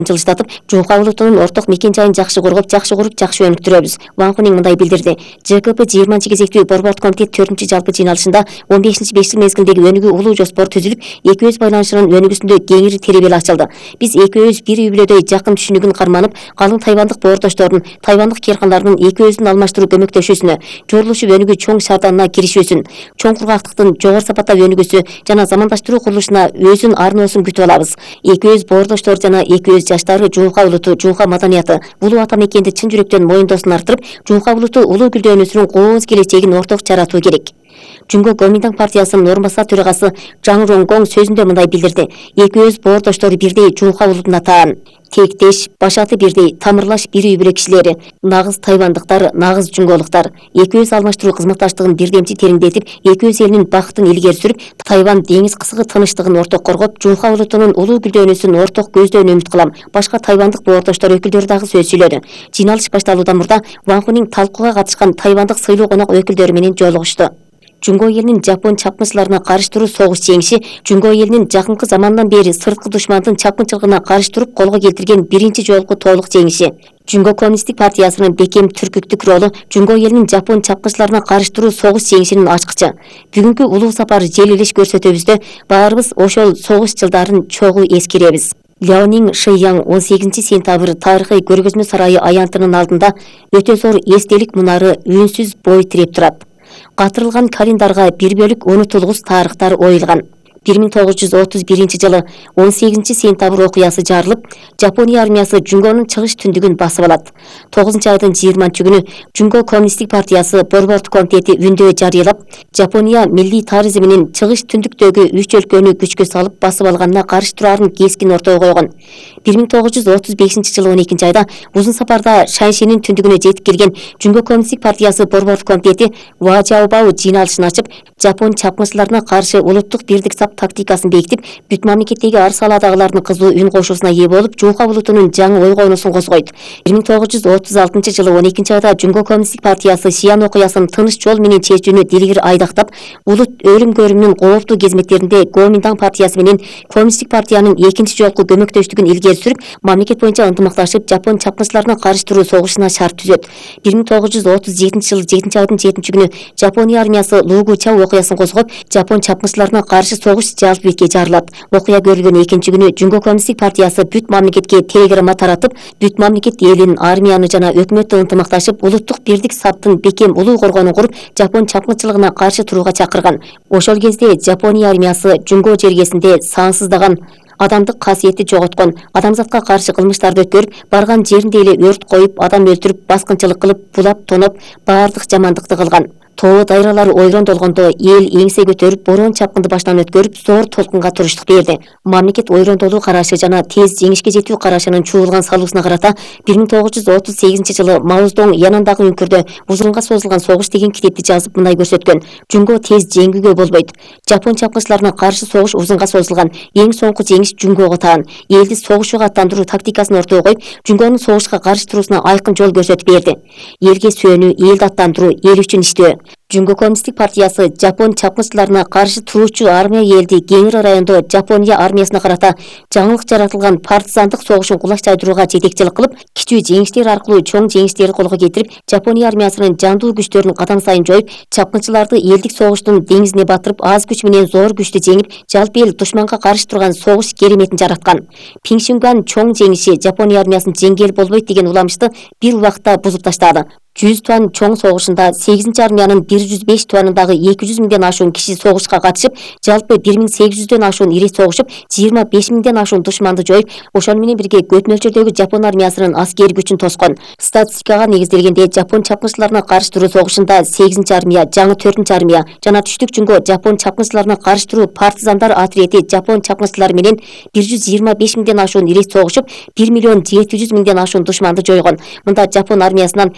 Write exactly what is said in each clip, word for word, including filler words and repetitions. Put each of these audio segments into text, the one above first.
жылыштатып, Жука улутунун орток мекен жайын жакшы коргоп, жакшы куруп, жакшы өнүктүрөбүз. Ван Хунин мындай билдирди. ЖКП жыйырманчы кезектүү борбордук комитет төртүнчү жалпы жыйналышында он бешинчи беш жыл мезгилдеги өнүгүү улуу жоспор түзүлүп, эки өз байланышынын өнүгүүсүндө кеңири теребел ачылды. Биз эки өз бир үй бүлөдөй жакын түшүнүгүн карманып, калың тайвандык боордоштордун, тайвандык керканлардын эки өзүн алмаштыруу көмөктөшүүсүнө, жорулушуп өнүгүү чоң шаарданына киришүүсүн, чоң кургактыктын жогору сапаттагы өнүгүүсү жана замандаштыруу курулушуна өзүн арноосун күтүп алабыз. Эки өз боордоштор жана эки өз жаштары Жука улуту, Жука маданияты, улуу ата мекенди чын жүрөктөн моюндоосун арттырып, Жука улуту улуу гүлдөөнүүсүнүн кооз келечегин орток жаратуу керек. Жүнгө Гоминтан партиясынын орун басар төрагасы Жаң Ронгоң сөзүндө мындай билдирди. Эки өз боордоштор бирдей Жука улутуна таан. Тектеш, башаты бирдей, тамырлаш бир үй бүлө кишилери, нагыз тайвандыктар, нагыз жүнгөлуктар. Эки өз алмаштыруу кызматташтыгын бирдемчи тереңдетип, эки өз элинин бакытын илгери сүрүп, Тайвань деңиз кысыгы тынчтыгын орток коргоп, Жука улутунун улуу гүлдөөнүүсүн орток көздөөнү үмүт кылам. Башка тайвандык боордоштор өкүлдөрү дагы сөз сүйлөдү. Жыйналыш башталуудан мурда Ван Хунин талкууга катышкан тайвандык сыйлуу конок өкүлдөрү менен жолугушту. Жүнгө элинин жапон чапкынчыларына каршы туруу согуш жеңиши Жүнгө элинин жакынкы замандан бери сырткы душмандын чапкынчылыгына каршы туруп колго келтирген биринчи жолку толук жеңиши. Жүнгө коммунисттик партиясынын бекем түркүктүк ролу Жүнгө элинин жапон чапкынчыларына каршы туруу согуш жеңишинин ачкычы. Бүгүнкү улуу сапар жел элеш көрсөтөбүздө баарыбыз ошол согуш жылдарын чогуу эскеребиз. Ляонин Шияң он сегизинчи сентябрь тарыхый көргөзмө сарайы аянтынын алдында өтө зор эстелик мунары үнсүз бой тиреп турат. Катырылган календарга бир бөлүк унутулгус тарыхтар оюлган. бир миң тогуз жүз отуз биринчи жылы он сегизинчи сентябрь окуясы жарылып, Жапония армиясы Жүнгөнүн чыгыш түндүгүн басып алат. тогузунчу айдын жыйырманчы күнү Жүнгө коммунисттик партиясы борбордук комитети үндөө жарыялап, Жапония милли тарызымынын чыгыш түндүктөгү үч өлкөнү күчкө салып басып алганына каршы тураарын кескин ортого койгон. бир миң тогуз жүз отуз бешинчи жылы он экинчи айда узун сапарда Шаншинин түндүгүнө жетип келген Жүнгө коммунисттик партиясы борбордук комитети Важаобау жыйналышын ачып, Жапон чапкынчыларына каршы улуттук бирдик тактикасын бекитип, бүт мамлекеттеги ар салаадагылардын кызуу үн кошуусуна ээ болуп, Жука улутунун жаңы ой койнусун козгойт. бир миң тогуз жүз отуз алтынчы жылы он экинчи айда Жүнгө коммунисттик партиясы Шиян окуясын тыныч жол менен чечүүнү дилгир айдактап, улут өлүм көрүмүнүн кооптуу кезмектеринде Гоминтан партиясы менен коммунисттик партиянын экинчи жолку көмөктөштүгүн илгери сүрүп, мамлекет боюнча ынтымакташып, Жапон чапкынчыларына каршы туруу согушуна шарт түзөт. бир миң тогуз жүз отуз жетинчи жылы жетинчи айдын жетинчи күнү Жапония армиясы Лугуча окуясын козгоп, Жапон чапкынчыларына каршы согуш жалпы бетке жарылат. Окуя көрүлгөн экинчи күнү Жүнгө коммунисттик партиясы бүт мамлекетке телеграмма таратып, бүт мамлекет элин, армияны жана өкмөттү ынтымакташып, улуттук бирдик саптын бекем улуу коргоонун куруп, Жапон чапкынчылыгына каршы турууга чакырган. Ошол кезде Жапония армиясы Жүнгө жергесинде сансыздаган адамдык касиетти жоготкон, адамзатка каршы кылмыштарды өткөрүп, барган жеринде эле өрт коюп, адам өлтүрүп, баскынчылык кылып, булап, тоноп, баардык жамандыкты кылган. Тоо дайралары ойрон долгондо эл эңсе көтөрүп, бороон чапкынды баштан өткөрүп, зор толкунга туруштук берди. Мамлекет ойрондолуу карашы жана тез жеңишке жетүү карашынын чуулган салуусуна карата бир миң тогуз жүз отуз сегизинчи жылы Маоздоң янындагы үңкүрдө узунга созулган согуш деген китепти жазып мындай көрсөткөн: Жүнгө тез жеңүүгө болбойт. Жапон чапкынчыларына каршы согуш узунга созулган. Эң соңку жеңиш Жүнгөгө таан. Элди согушууга аттандыруу тактикасын ортого коюп, Жүнгөнүн согушка каршы туруусуна айкын жол көрсөтүп берди. Элге сүйөнүү, элди аттандыруу, эл үчүн иштөө. Жүнгө коммунисттик партиясы Жапон чапкынчыларына каршы туруучу армия элди Кеңир райондо Жапония армиясына карата жаңылык жаратылган партизандык согушун кулаш жайдырууга жетекчилик кылып, кичүү жеңиштер аркылуу чоң жеңиштерди колго кетирип, Жапония армиясынын жандуу күчтөрүн кадам сайын жоюп, чапкынчыларды элдик согуштун деңизине батырып, аз күч менен зор күчтү жеңип, жалпы эл душманга каршы турган согуш кереметин жараткан. Пиңшүнган чоң жеңиши Жапония армиясын жеңгел болбойт деген уламышты бир убакта бузуп таштады. жүз туан чоң согушунда сегизинчи армиянын бир жүз беш туанындагы эки жүз миңден ашуун киши согушка катышып, жалпы бир миң сегиз жүздөн ашуун ири согушуп, жыйырма беш миңден ашуун душманды жоюп, ошону менен бирге көт мөлчөрдөгү Жапон армиясынын аскери күчүн тоскон. Статистикага негизделгенде Жапон чапкынчыларына каршы туруу согушунда сегизинчи армия, жаңы төртүнчү армия жана түштүк Жүнгө Жапон чапкынчыларына каршы туруу партизандар отряди Жапон чапкынчылары менен бир жүз жыйырма беш миңден ашуун ири согушуп, бир миллион жети жүз миңден ашуун душманды жойгон. Мында Жапон армиясынан беш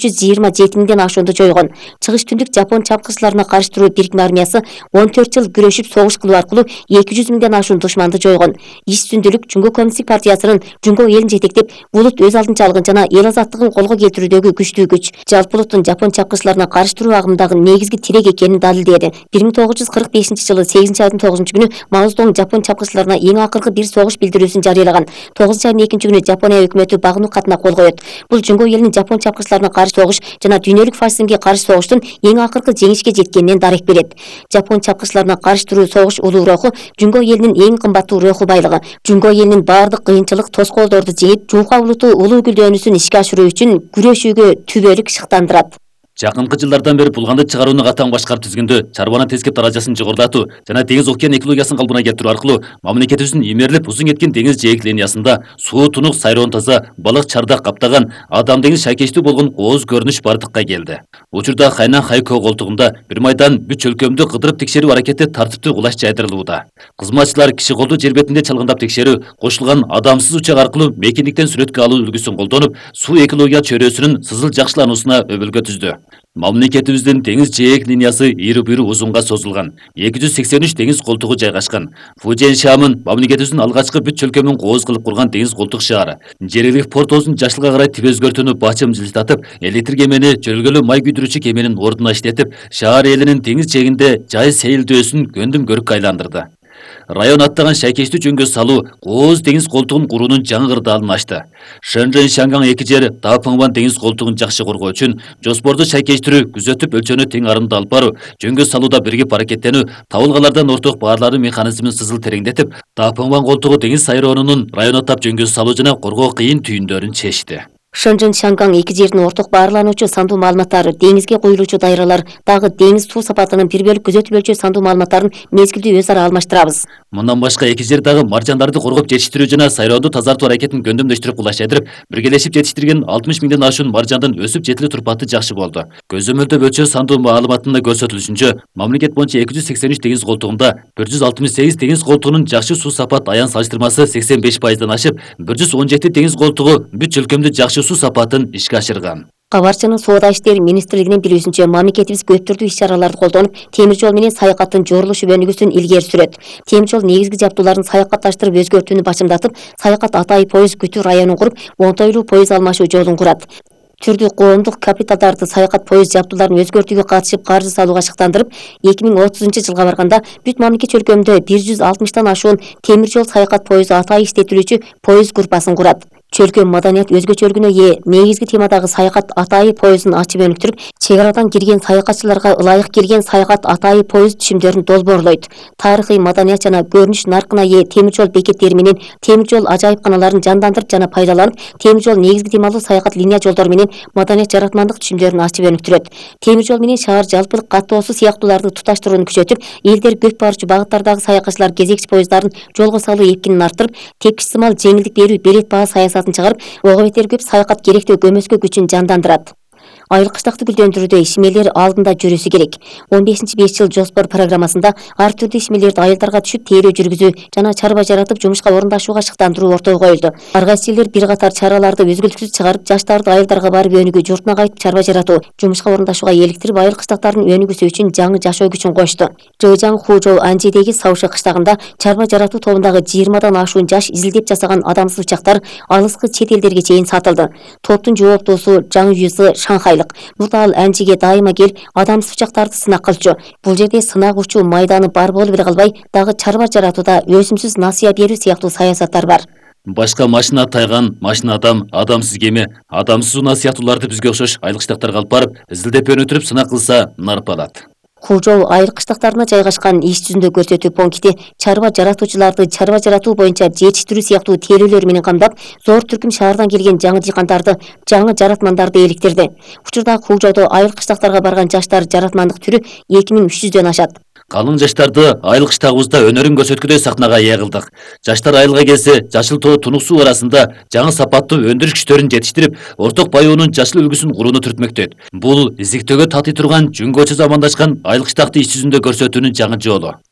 жүз жыйырма жети миңден ашуунду жойгон. Чыгыш түндүк Жапон чапкычыларына каршы туруу бирикме армиясы он төрт жыл күрөшүп согуш кылуу аркылуу эки жүз миңден ашуун душманды жойгон. Иш түндүлүк Жунго коммунисттик партиясынын Жунго элин жетектеп, булут өз алдынча алган жана эл азаттыгын колго келтирүүдөгү күчтүү күч. Жалпы булуттун Жапон чапкычыларына каршы туруу агымдагы негизги тирек экенин далилдеди. бир миң тогуз жүз кырк бешинчи жылы сегизинчи айдын тогузунчу күнү Мао Цзэдун Жапон чапкычыларына эң акыркы бир согуш билдирүүсүн жарыялаган. тогузунчу айдын экинчи күнү Жапония өкмөтү багынуу катына кол коет. Бул Жунго элинин Жапон чапкычыларына каршы согуш жана дүйнөлүк фашизмге каршы согуштун эң акыркы жеңишке жеткенинен дарек берет. Жапон чапкычыларына каршы туруу согуш улуу руху Жунго элинин эң кымбаттуу руху байлыгы. Жунго элинин бардык кыйынчылык, тоскоолдорду жеңип, Жука улуту улуу гүлдөөнүсүн ишке ашыруу үчүн күрөшүүгө түбөлүк шыктандырат. Жакынкы жылдардан бери булганды чыгарууну катаң башкарып түзгөндө чарбанын тескеп даражасын жогорулатуу жана деңиз океан экологиясын калыбына келтирүү аркылуу мамлекетибиздин имерип узун кеткен деңиз жээк линиясында суу тунук сайроон таза, балык чардак каптаган, адам деңиз шайкечтүү болгон кооз көрүнүш бардыкка келди. Учурда Хайнан Хайко колтугунда бир майдан бүт өлкөмдү кыдырып текшерүү аракети тартиптүү кулаш жайдырылууда. Кызматчылар киши колду жер бетинде чалгындап текшерүү, кошулган адамсыз учак аркылуу мекендиктен сүрөткө алуу үлгүсүн колдонуп, суу экология чөйрөсүнүн сызыл жакшылануусуна өбөлгө түздү. Мамлекетибиздин деңиз жээк линиясы ийри-буйру узунга созулган. эки жүз сексен үч деңиз колтугу жайгашкан. Фужен Шамын мамлекетибиздин алгачкы бүт өлкөмүн кооз кылып курган деңиз колтук шаары. Жергиликтүү портосун жашылга карай тип өзгөртүүнү бачым жылтатып, электр кемени жөлгөлүү май күйдүрүүчү кеменин ордуна иштетип, шаар элинин деңиз жээгинде жай сейилдөөсүн көндүм көрүккө айландырды. Район аттаган шайкечтүү жөнгө салуу кооз деңиз колтугун куруунун жаңы кырдаалын ачты. Шэнжэн Шанган эки жер Даапыңбан деңиз колтугун жакшы коргоо үчүн жоспорду шайкечтирүү, күзөтүп өлчөнү тең арымды алып баруу, жөнгө салууда биригип аракеттенүү, табылгалардан орток баарларуу механизмин сызыл тереңдетип, Даапыңбан колтугу деңиз сайроонунун район аттап жөнгө салуу жана коргоо кыйын түйүндөрүн чечти. Шэнжэн Шанган эки жердин орток баарлануучу сандуу маалыматтары, деңизге куюлуучу дайралар, дагы деңиз суу сапатынын бир бөлүк күзөтүп өлчөө сандуу маалыматтарын мезгилдүү өз ара алмаштырабыз. Мындан башка эки жер дагы маржандарды коргоп жетиштирүү жана сайроонду тазартуу аракетин көндөмдөштүрүп кулаш жайдырып, биргелешип жетиштирген алтымыш миңден ашуун маржандын өсүп жетилүү турпаты жакшы болду. Көзөмөлдөө өлчөө сандуу маалыматында көрсөтүлүшүнчө, мамлекет боюнча эки жүз сексен үч деңиз колтугунда бир жүз алтымыш сегиз деңиз колтугунун жакшы суу сапат аян салыштырмасы сексен беш пайыздан ашып, бир жүз он жети деңиз колтугу бүт өлкөмдү жакшы суу сапатын ишке ашырган. Кабарчынын Соода иштери министрлигинин билүүсүнчө, мамлекетибиз көп түрдүү иш-чараларды колдонуп, темир жол менен саякаттын жорулушу өнүгүүсүн илгери сүрөт. Темир жол негизги жабдууларын саякатташтырып өзгөртүүнү башымдатып, саякат атайы поезд күтүү районун куруп, оңтойлуу поезд алмашуу жолун курат. Түрдүү коомдук капиталдарды саякат поезд жабдууларын өзгөртүүгө катышып каржы салууга шыктандырып, эки миң отузунчу жылга барганда бүт мамлекет өлкөмдө бир жүз алтымыштан ашуун темир жол саякат поезду атайы иштетилүүчү поезд группасын курат. Чөлкө маданият өзгөчөлүгүнө ээ негизги темадагы саякат атайы поездун ачып өнүктүрүп, чек арадан кирген саякатчыларга ылайык келген саякат атайы поезд түшүмдөрүн долбоорлойт. Тарыхый маданият жана көрүнүш наркына ээ темир жол бекеттери менен темир жол ажайыпканаларын жандандырып жана пайдаланып, темир жол негизги темалуу саякат линия жолдору менен маданият жаратмандык түшүмдөрүн ачып өнүктүрөт. Темир жол менен шаар жалпылык каттоосу сыяктууларды туташтырууну күчөтүп, элдер көп барчу багыттардагы саякатчылар кезекчи поезддарын жолго салуу эпкинин арттырып, тепкич сымал жеңилдик берүү билет баа саясатын чыгарып, ого бетер көп саякат керектөө көмөскө күчүн жандандырат. Айыл кыштакты гүлдөндүрүүдө ишмерлер алдында жүрүсү керек. он бешинчи беш жыл жоспор программасында ар түрдүү ишмерлерди айылдарга түшүп тейлөө жүргүзүү жана чарба жаратып жумушка орундашууга шыктандыруу ортого коюлду. Ар кайсы элдер бир катар чараларды үзгүлтүксүз чыгарып, жаштарды айылдарга барып өнүгүү, журтуна кайтып чарба жаратуу, жумушка орундашууга эликтирип, айыл кыштактардын өнүгүүсү үчүн жаңы жашоо күчүн кошту. Жыжаң Хужоу Анжидеги Сауши кыштагында чарба жаратуу тобундагы жыйырмадан ашуун жаш изилдеп жасаган адамсыз учактар алыскы чет элдерге чейин сатылды. Топтун жооптуусу Жаң Юзы Шанхай. Мурда ал Анжиге дайыма келип, адамсыз учактарды сынак кылчу. Бул жерде сынак учуу майданы бар болуп эле калбай, дагы чарба жаратууда өсүмсүз насыя берүү сыяктуу саясаттар бар. Башка машина тайган, машина адам, адамсыз кеме, адамсыз унаа сыяктууларды бизге окшош айыл кыштактарга алып барып, изилдеп өнүктүрүп сынак кылса нарпалат. Хужоу айыл кыштактарына жайгашкан иш жүзүндө көрсөтүү пункти чарба жаратуучуларды чарба жаратуу боюнча жетиштирүү сыяктуу тейлөөлөр менен камдап, зор түркүм шаардан келген жаңы дыйкандарды, жаңы жаратмандарды эликтирди. Учурда Хужоудо айыл кыштактарга барган жаштар жаратмандык түрү эки миң үч жүздөн ашат. Калың жаштарды айыл кыштагыбызда өнөрүн көрсөткүдөй сахнага ээ кылдык. Жаштар айылга келсе, жашыл тоо тунук суу арасында жаңы сапаттуу өндүрүш күчтөрүн жетиштирип, орток баюунун жашыл үлгүсүн курууну түртмөктөйт. Бул изиктөөгө татый турган жүнгөчө замандашкан айыл кыштакты иш жүзүндө көрсөтүүнүн жаңы жолу.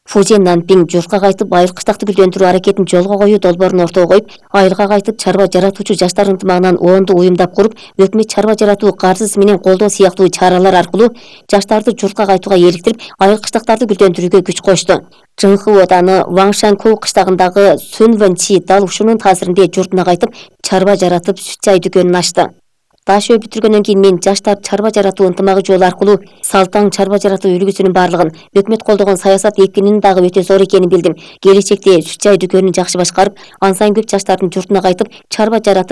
Фужен Нанпин журтка кайтып айыл кыштакты гүлдөндүрүү аракетин жолго коюу долбоорун ортого коюп, айылга кайтып чарба жаратуучу жаштар ынтымагынан оонду уюмдап куруп, өкмөт чарба жаратуу каржысы менен колдоо сыяктуу чаралар аркылуу жаштарды журтка кайтууга эликтирип, айыл кыштактарды гүлдөндүрүүгө күч кошту. Жыңхы ооданы Ваңшанкоу кыштагындагы Сүнвэнчи дал ушунун таасиринде журтуна кайтып, чарба жаратып, сүт чай дүкөнүн ачты. Дашөө бүтүргөндөн кийин мен жаштар чарба жаратуу ынтымагы жолу аркылуу салтаң чарба жаратуу үлгүсүнүн баардыгын, өкмөт колдогон саясат экинин дагы өтө зор экенин билдим. Келечекте сүт чай дүкөнүн жакшы башкарып, ансан көп жаштардын журтуна кайтып, чарба жаратып